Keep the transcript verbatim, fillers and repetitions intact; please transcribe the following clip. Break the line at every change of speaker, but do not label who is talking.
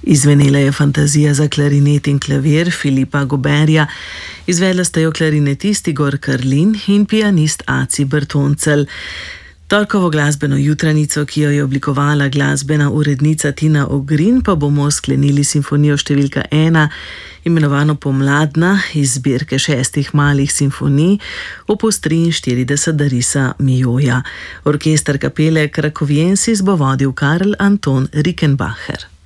Izvenela je fantazija za klarinet in klavir Filipa Goberja, izvedla sta jo klarinetist Igor Karlin in pianist Aci Bertoncelj. Torkovo glasbeno jutranico, ki jo je oblikovala glasbena urednica Tina Ogrin, pa bomo sklenili simfonijo številka ena, imenovano Pomladna, iz zbirke šestih malih simfonij, opus triinštirideset Darisa Mijoja. Orkester kapele Krakoviensis bo vodil Karl Anton Rickenbacher.